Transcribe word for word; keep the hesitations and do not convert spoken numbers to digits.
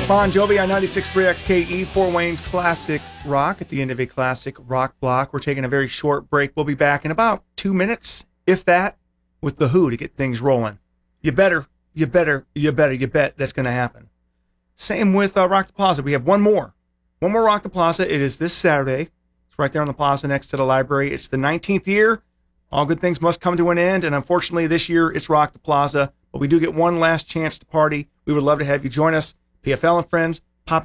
Bon Jovi on ninety-six point three X K E, Fort Wayne's classic rock at the end of a classic rock block. We're taking a very short break. We'll be back in about two minutes, if that, with The Who to get things rolling. You better, you better, you better, you bet that's going to happen. Same with uh, Rock the Plaza. We have one more. One more Rock the Plaza. It is this Saturday. It's right there on the plaza next to the library. It's the nineteenth year. All good things must come to an end, and unfortunately this year it's Rock the Plaza. But we do get one last chance to party. We would love to have you join us. P F L and friends,